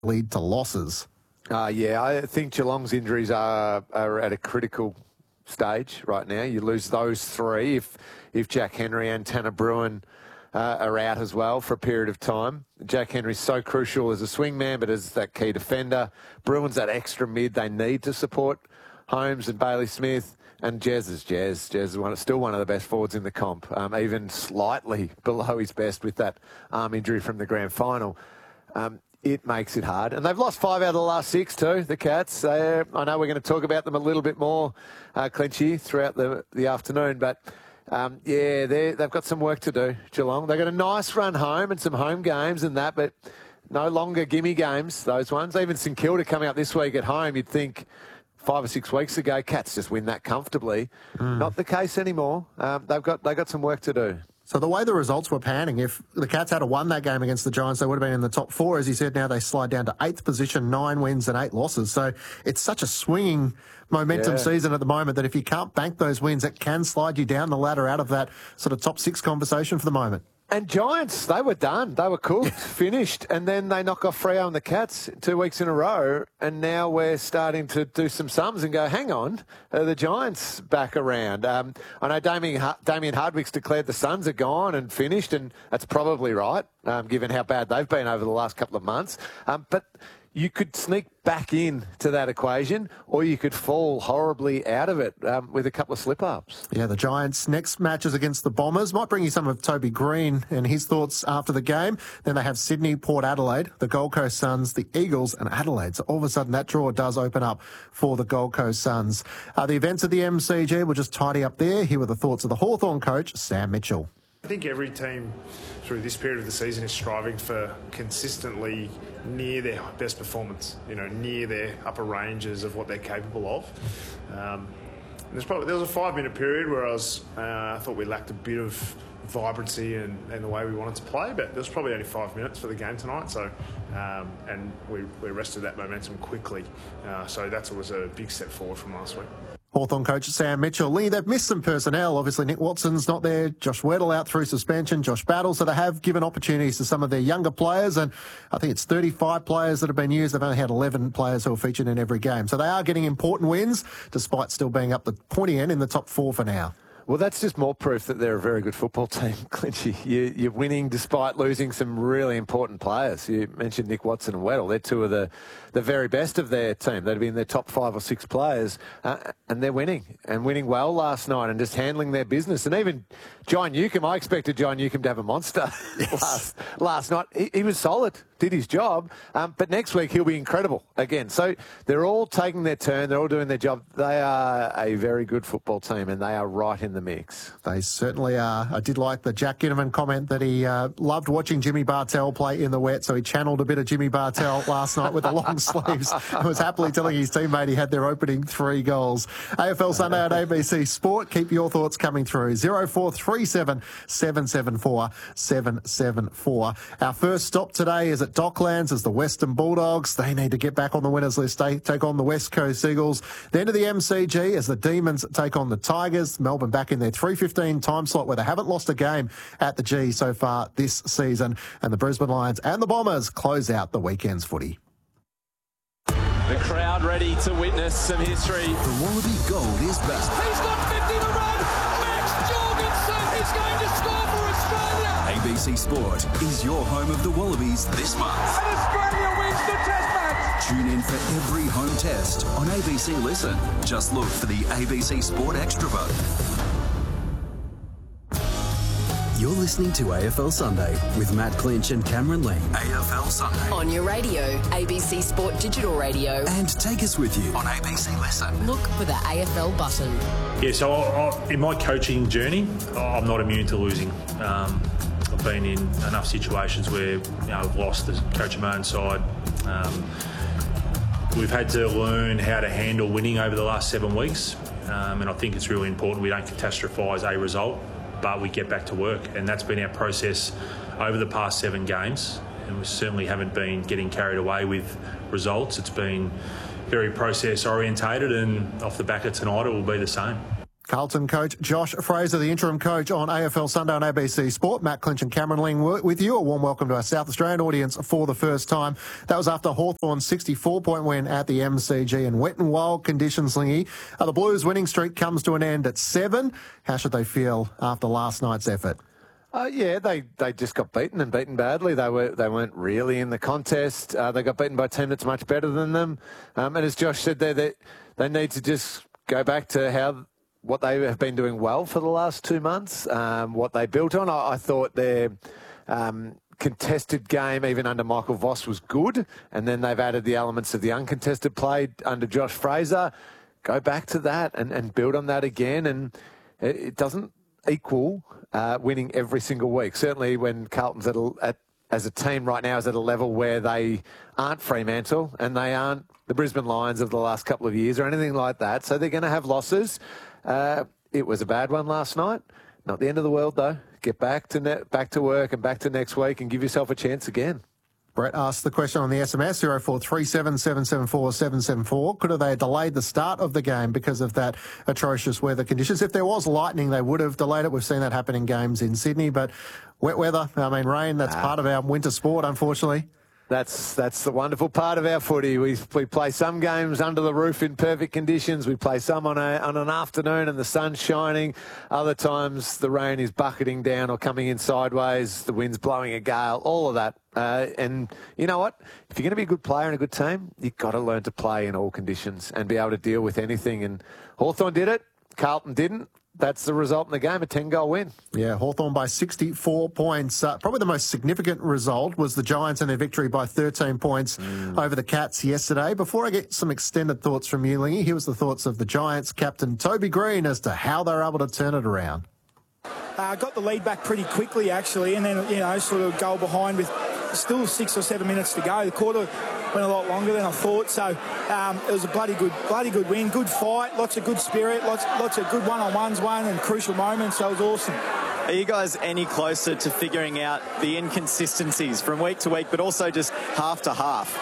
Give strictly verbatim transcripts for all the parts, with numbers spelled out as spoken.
lead to losses. Uh, yeah, I think Geelong's injuries are, are at a critical stage right now. You lose those three if if Jack Henry and Tanner Bruin uh, are out as well for a period of time. Jack Henry's so crucial as a swingman, but as that key defender. Bruin's that extra mid they need to support Holmes and Bailey Smith. And Jez is Jez. Jez is one, still one of the best forwards in the comp, um, even slightly below his best with that arm injury from the grand final. Um, It makes it hard. And they've lost five out of the last six too, the Cats. Uh, I know we're going to talk about them a little bit more, uh, Clinchy, throughout the, the afternoon. But, um, yeah, they've got some work to do, Geelong. They've got a nice run home and some home games and that, but no longer gimme games, those ones. Even St Kilda coming up this week at home, you'd think five or six weeks ago, Cats just win that comfortably. Mm. Not the case anymore. Um, they've got they've got some work to do. So the way the results were panning, if the Cats had won that game against the Giants, they would have been in the top four. As you said, now they slide down to eighth position, nine wins and eight losses. So it's such a swinging momentum yeah. season at the moment that if you can't bank those wins, it can slide you down the ladder out of that sort of top six conversation for the moment. And Giants, they were done. They were cooked, finished, and then they knock off Freo and the Cats two weeks in a row, and now we're starting to do some sums and go, hang on, are the Giants back around? Um, I know Damien, Damien Hardwick's declared the Suns are gone and finished, and that's probably right, um, given how bad they've been over the last couple of months. Um, but you could sneak back in to that equation, or you could fall horribly out of it um, with a couple of slip-ups. Yeah, the Giants' next match is against the Bombers. Might bring you some of Toby Green and his thoughts after the game. Then they have Sydney, Port Adelaide, the Gold Coast Suns, the Eagles and Adelaide. So all of a sudden that draw does open up for the Gold Coast Suns. Uh, the events at the M C G will just tidy up there. Here were the thoughts of the Hawthorn coach, Sam Mitchell. I think every team through this period of the season is striving for consistently near their best performance, you know, near their upper ranges of what they're capable of. Um, there's probably there was a five-minute period where I was uh, I thought we lacked a bit of vibrancy and, and the way we wanted to play, but there was probably only five minutes for the game tonight, so um, and we, we arrested that momentum quickly. Uh, so that was a big step forward from last week. Hawthorn coach Sam Mitchell. Lee, they've missed some personnel. Obviously, Nick Watson's not there. Josh Weddle out through suspension. Josh Battle. So they have given opportunities to some of their younger players. And I think it's thirty-five players that have been used. They've only had eleven players who are featured in every game. So they are getting important wins, despite still being up the pointy end in the top four for now. Well, that's just more proof that they're a very good football team, Clinchy. You, you're winning despite losing some really important players. You mentioned Nick Watson and Weddle. They're two of the, the very best of their team. They'd be in their top five or six players, uh, and they're winning, and winning well last night and just handling their business. And even John Newcombe, I expected John Newcombe to have a monster yes. last, last night. He, he was solid, did his job, um, but next week he'll be incredible again. So they're all taking their turn. They're all doing their job. They are a very good football team, and they are right in the mix. They certainly are. I did like the Jack Ginnivan comment that he uh, loved watching Jimmy Bartell play in the wet, so he channeled a bit of Jimmy Bartell last night with the long sleeves and was happily telling his teammate he had their opening three goals. A F L Sunday on A B C Sport. Keep your thoughts coming through. zero four three seven, seven seven four, seven seven four. Our first stop today is at Docklands as the Western Bulldogs. They need to get back on the winners list. They take on the West Coast Eagles. Then to the M C G as the Demons take on the Tigers. Melbourne back in their three fifteen time slot where they haven't lost a game at the G so far this season. And the Brisbane Lions and the Bombers close out the weekend's footy. The crowd ready to witness some history. The Wallaby Gold is back. He's got fifty to run. Max Jorgensen is going to score for Australia. A B C Sport is your home of the Wallabies this month. And Australia wins the test match. Tune in for every home test on A B C Listen. Just look for the A B C Sport Extra vote. You're listening to A F L Sunday with Matt Clinch and Cameron Lee. A F L Sunday. On your radio, A B C Sport Digital Radio. And take us with you on A B C Listen. Look for the A F L button. Yeah, so I, I, in my coaching journey, I'm not immune to losing. Um, I've been in enough situations where, you know, I've lost as coach of my own side. Um, we've had to learn how to handle winning over the last seven weeks. Um, and I think it's really important we don't catastrophise a result, but we get back to work. And that's been our process over the past seven games. And we certainly haven't been getting carried away with results. It's been very process orientated, and off the back of tonight, it will be the same. Carlton coach Josh Fraser, the interim coach on A F L Sunday on A B C Sport. Matt Clinch and Cameron Ling with you. A warm welcome to our South Australian audience for the first time. That was after Hawthorn's sixty-four point win at the M C G in wet and wild conditions, Lingy. Uh, the Blues' winning streak comes to an end at seven. How should they feel after last night's effort? Uh, yeah, they, they just got beaten and beaten badly. They were they weren't really in the contest. Uh, they got beaten by a team that's much better than them. Um, and as Josh said there, they they need to just go back to how what they have been doing well for the last two months. Um, what they built on. I, I thought their um, contested game, even under Michael Voss, was good. And then they've added the elements of the uncontested play under Josh Fraser. Go back to that and, and build on that again. And it, it doesn't equal uh, winning every single week. Certainly when Carlton's at, a, at as a team right now is at a level where they aren't Fremantle and they aren't the Brisbane Lions of the last couple of years or anything like that. So they're going to have losses. Uh, it was a bad one last night. Not the end of the world, though. Get back to ne- back to work and back to next week and give yourself a chance again. Brett asked the question on the S M S, zero four three seven, seven seven four, seven seven four. Could have they delayed the start of the game because of that atrocious weather conditions? If there was lightning, they would have delayed it. We've seen that happen in games in Sydney. But wet weather, I mean, rain, that's ah. part of our winter sport, unfortunately. That's that's the wonderful part of our footy. We we play some games under the roof in perfect conditions. We play some on a on an afternoon and the sun's shining. Other times the rain is bucketing down or coming in sideways. The wind's blowing a gale. All of that. Uh, and you know what? If you're going to be a good player and a good team, you've got to learn to play in all conditions and be able to deal with anything. And Hawthorn did it. Carlton didn't. That's the result in the game, a ten-goal win. Yeah, Hawthorn by sixty-four points. Uh, probably the most significant result was the Giants and their victory by thirteen points mm. over the Cats yesterday. Before I get some extended thoughts from you, Lingy, here was the thoughts of the Giants captain Toby Green as to how they were able to turn it around. Uh, got the lead back pretty quickly, actually, and then, you know, sort of goal behind with still six or seven minutes to go. The quarter went a lot longer than I thought, so um, it was a bloody good, bloody good win. Good fight, lots of good spirit, lots, lots of good one-on-ones, one and crucial moments. So it was awesome. Are you guys any closer to figuring out the inconsistencies from week to week, but also just half to half?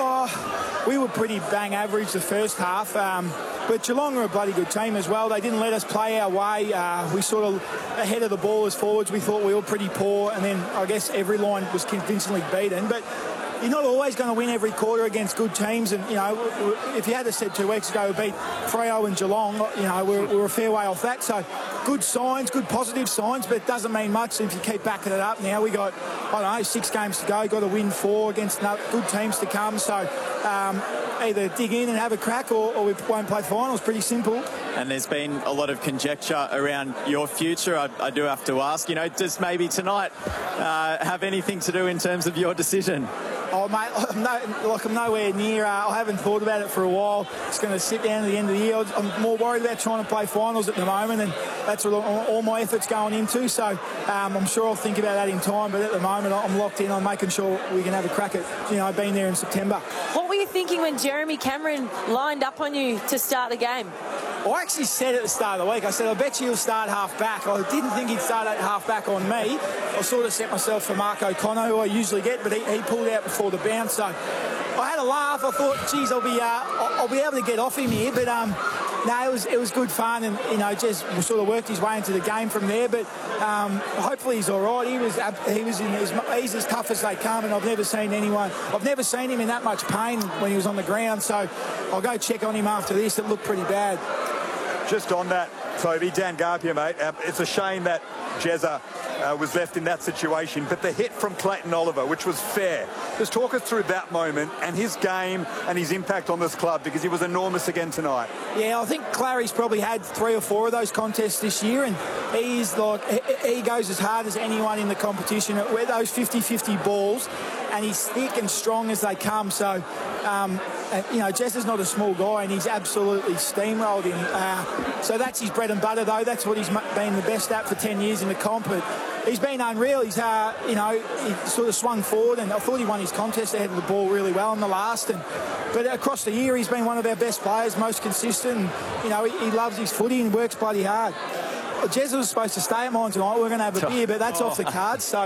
Oh, we were pretty bang average the first half, um, but Geelong are a bloody good team as well. They didn't let us play our way. Uh, we sort of, ahead of the ball as forwards, we thought we were pretty poor, and then I guess every line was convincingly beaten. But you're not always going to win every quarter against good teams, and, you know, if you had us said two weeks ago we beat Freo and Geelong, you know, we're, we're a fair way off that. So good signs, good positive signs, but it doesn't mean much if you keep backing it up. Now we got, I don't know, six games to go, got to win four against good teams to come. So um, either dig in and have a crack or, or we won't play finals. Pretty simple. And there's been a lot of conjecture around your future. I, I do have to ask, you know, does maybe tonight uh, have anything to do in terms of your decision? Oh, mate, I'm, no, like I'm nowhere near. Uh, I haven't thought about it for a while. It's going to sit down at the end of the year. I'm more worried about trying to play finals at the moment, and that's what all, all my effort's going into. So um, I'm sure I'll think about that in time. But at the moment, I'm locked in on making sure we can have a crack at, you know, being there in September. What were you thinking when Jeremy Cameron lined up on you to start the game? I actually said at the start of the week, I said, I bet you he'll start half back. I didn't think he'd start at half back on me. I sort of set myself for Mark O'Connor, who I usually get, but he, he pulled out before the bounce. So I had a laugh. I thought, geez, I'll be, uh, I'll, I'll be able to get off him here. But um, no, it was it was good fun, and you know, just sort of worked his way into the game from there. But um, hopefully he's all right. He was he was in his, he's as tough as they come, and I've never seen anyone. I've never seen him in that much pain when he was on the ground. So I'll go check on him after this. It looked pretty bad. Just on that, Toby, Dan Garb here, mate. Uh, it's a shame that Jezza uh, was left in that situation, but the hit from Clayton Oliver, which was fair. Just talk us through that moment and his game and his impact on this club, because he was enormous again tonight. Yeah, I think Clary's probably had three or four of those contests this year, and he's like, he goes as hard as anyone in the competition. We're those fifty fifty balls, and he's thick and strong as they come. So, um, you know, Jess is not a small guy, and he's absolutely steamrolled him. Uh, so that's his bread and butter, though. That's what he's been the best at for ten years in the comp. But he's been unreal. He's, uh, you know, he sort of swung forward, and I thought he won his contest ahead of the ball really well in the last. And but across the year, he's been one of our best players, most consistent. And, you know, he, he loves his footy and works bloody hard. Jez was supposed to stay at mine tonight. We're going to have a beer, but that's off the cards. So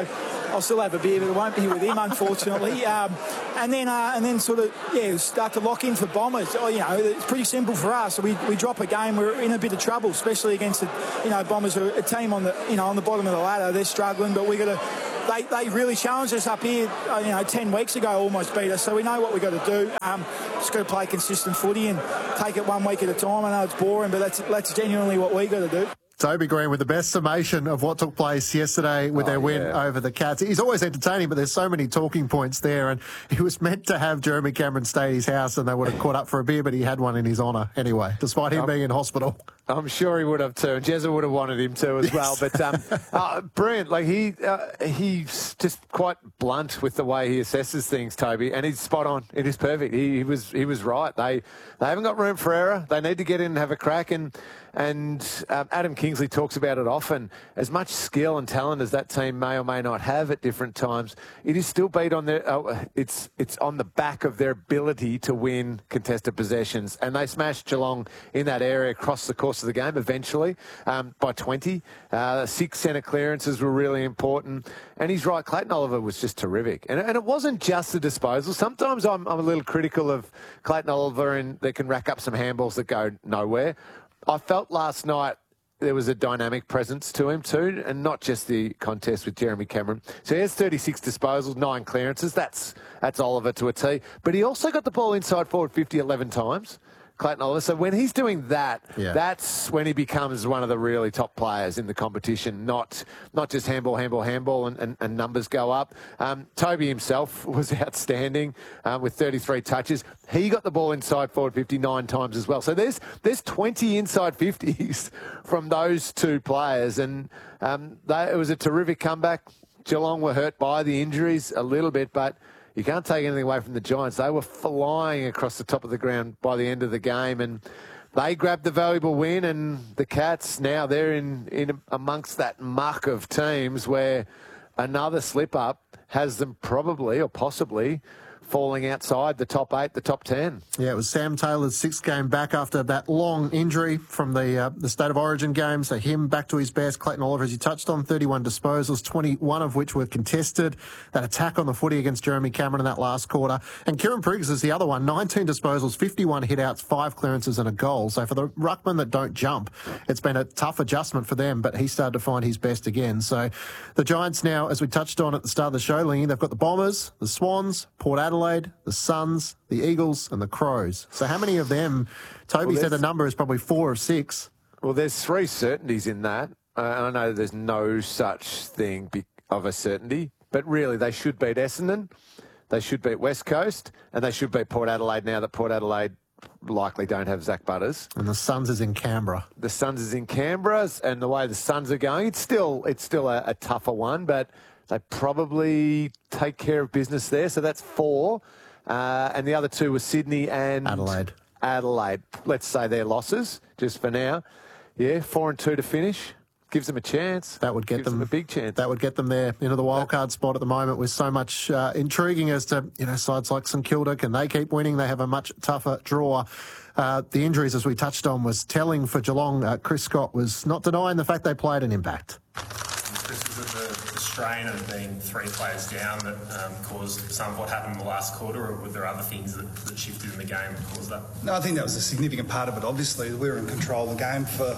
I'll still have a beer, but it won't be with him, unfortunately. Um, and then uh, and then sort of, yeah, start to lock in for Bombers. Oh, you know, it's pretty simple for us. We, we drop a game, we're in a bit of trouble, especially against the, you know, Bombers are a team on the, you know, on the bottom of the ladder. They're struggling, but we got to. They, they really challenged us up here, uh, you know, ten weeks ago, almost beat us. So we know what we've got to do. Um, just got to play consistent footy and take it one week at a time. I know it's boring, but that's that's genuinely what we got to do. Toby Green with the best summation of what took place yesterday with oh, their win yeah. over the Cats. He's always entertaining, but there's so many talking points there. And he was meant to have Jeremy Cameron stay at his house and they would have caught up for a beer, but he had one in his honour anyway, despite him um, being in hospital. I'm sure he would have too. And Jezza would have wanted him to as well. But um, uh, brilliant. Like he uh, he's just quite blunt with the way he assesses things, Toby, and he's spot on. It is perfect. He, he was he was right. They they haven't got room for error. They need to get in and have a crack. And and um, Adam Kingsley talks about it often. As much skill and talent as that team may or may not have at different times, it is still beat on their. Uh, it's it's on the back of their ability to win contested possessions. And they smashed Geelong in that area across the course of the game eventually um, by twenty. Uh, six centre clearances were really important. And he's right, Clayton Oliver was just terrific. And, and it wasn't just the disposal. Sometimes I'm, I'm a little critical of Clayton Oliver and they can rack up some handballs that go nowhere. I felt last night there was a dynamic presence to him too, and not just the contest with Jeremy Cameron. So he has thirty-six disposals, nine clearances. That's that's Oliver to a T. But he also got the ball inside forward fifty eleven times, Clayton Oliver. So when he's doing that, yeah. that's when he becomes one of the really top players in the competition, not not just handball, handball, handball, and, and, and numbers go up. Um, Toby himself was outstanding uh, with thirty-three touches. He got the ball inside forward fifty-nine times as well. So there's there's twenty inside fifties from those two players, and um, they, it was a terrific comeback. Geelong were hurt by the injuries a little bit, but you can't take anything away from the Giants. They were flying across the top of the ground by the end of the game, and they grabbed the valuable win. And the Cats now they're in, in amongst that muck of teams where another slip up has them probably or possibly falling outside the top eight, the top ten. Yeah, it was Sam Taylor's sixth game back after that long injury from the uh, the State of Origin game. So him back to his best. Clayton Oliver, as you touched on, thirty-one disposals, twenty-one of which were contested. That attack on the footy against Jeremy Cameron in that last quarter. And Kieran Priggs is the other one, nineteen disposals, fifty-one hit-outs, five clearances and a goal. So for the ruckmen that don't jump, it's been a tough adjustment for them, but he started to find his best again. So the Giants now, as we touched on at the start of the show, Lingy, they've got the Bombers, the Swans, Port Adelaide, the Suns, the Eagles and the Crows. So how many of them? Toby well, said the number is probably four or six. Well, there's three certainties in that. Uh, I know there's no such thing of a certainty, but really they should beat Essendon, they should beat West Coast, and they should beat Port Adelaide now that Port Adelaide likely don't have Zach Butters. And the Suns is in Canberra. The Suns is in Canberra, and the way the Suns are going, it's still it's still a, a tougher one, but they probably take care of business there. So that's four. Uh, and the other two were Sydney and Adelaide. Adelaide. Let's say they're losses, just for now. Yeah, four and two to finish. Gives them a chance. That would get Gives them, them a big chance. That would get them there into the wildcard spot at the moment with so much uh, intriguing as to, you know, sides like St Kilda. Can they keep winning? They have a much tougher draw. Uh, the injuries, as we touched on, was telling for Geelong. Uh, Chris Scott was not denying the fact they played an impact. Chris, was it the, the strain of being three players down that um, caused some of what happened in the last quarter, or were there other things that, that shifted in the game that caused that? No, I think that was a significant part of it. Obviously, we were in control of the game for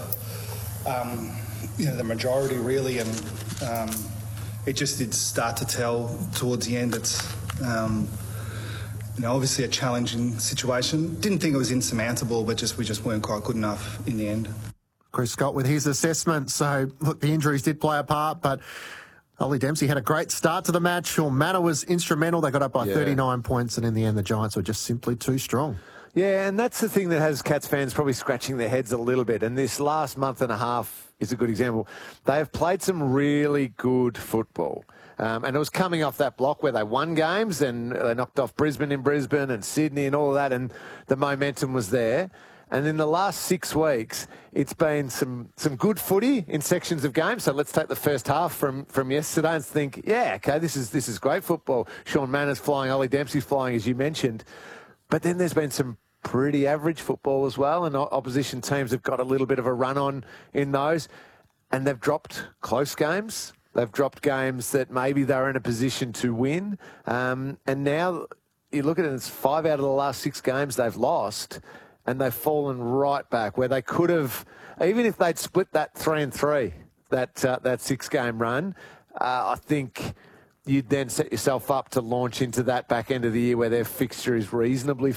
um, you know the majority, really, and um, it just did start to tell towards the end. It's um, you know obviously a challenging situation. Didn't think it was insurmountable, but just we just weren't quite good enough in the end. Chris Scott with his assessment. So, look, the injuries did play a part, but Ollie Dempsey had a great start to the match. Sean Manor was instrumental. They got up by yeah. thirty-nine points, and in the end, the Giants were just simply too strong. Yeah, and that's the thing that has Cats fans probably scratching their heads a little bit. And this last month and a half is a good example. They have played some really good football. Um, and it was coming off that block where they won games and they knocked off Brisbane in Brisbane and Sydney and all of that, and the momentum was there. And in the last six weeks, it's been some, some good footy in sections of games. So let's take the first half from, from yesterday and think, yeah, okay, this is this is great football. Sean Manor's flying, Ollie Dempsey's flying, as you mentioned. But then there's been some pretty average football as well, and opposition teams have got a little bit of a run on in those. And they've dropped close games. They've dropped games that maybe they're in a position to win. Um, and now you look at it, it's five out of the last six games they've lost, and they've fallen right back where they could have, even if they'd split that three and three, that uh, that six-game run, uh, I think you'd then set yourself up to launch into that back end of the year where their fixture is reasonably